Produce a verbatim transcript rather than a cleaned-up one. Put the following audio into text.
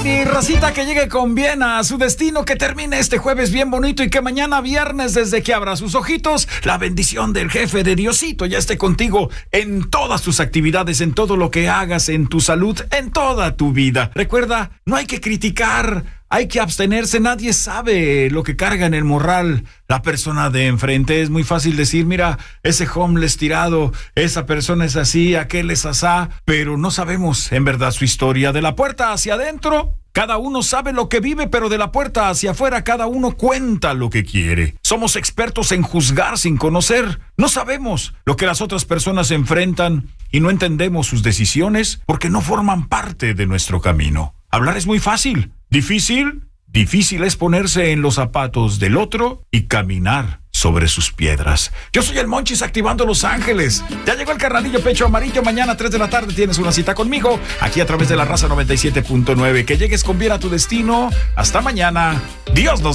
mi racita, que llegue con bien a su destino, que termine este jueves bien bonito y que mañana viernes, desde que abra sus ojitos, la bendición del jefe de Diosito ya esté contigo en todas tus actividades, en todo lo que hagas, en tu salud, en toda tu vida. Recuerda, no hay que criticar, hay que abstenerse. Nadie sabe lo que carga en el morral la persona de enfrente. Es muy fácil decir, mira, ese homeless tirado, esa persona es así, aquel es asá, pero no sabemos en verdad su historia. De la puerta hacia adentro, cada uno sabe lo que vive, pero de la puerta hacia afuera, cada uno cuenta lo que quiere. Somos expertos en juzgar sin conocer. No sabemos lo que las otras personas enfrentan y no entendemos sus decisiones porque no forman parte de nuestro camino. Hablar es muy fácil. Difícil, difícil es ponerse en los zapatos del otro y caminar sobre sus piedras. Yo soy el Monchis, activando Los Ángeles. Ya llegó el carnalillo pecho amarillo. Mañana a tres de la tarde tienes una cita conmigo, aquí a través de la Raza noventa y siete punto nueve. Que llegues con bien a tu destino. Hasta mañana. Dios nos